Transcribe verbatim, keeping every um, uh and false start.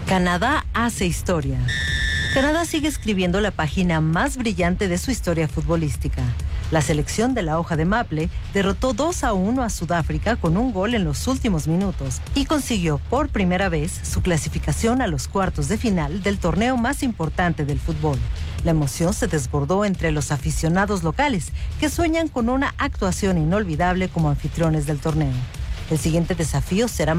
Canadá hace historia. Canadá sigue escribiendo la página más brillante de su historia futbolística. La selección de la hoja de maple derrotó dos a uno a Sudáfrica con un gol en los últimos minutos y consiguió por primera vez su clasificación a los cuartos de final del torneo más importante del fútbol. La emoción se desbordó entre los aficionados locales, que sueñan con una actuación inolvidable como anfitriones del torneo. El siguiente desafío será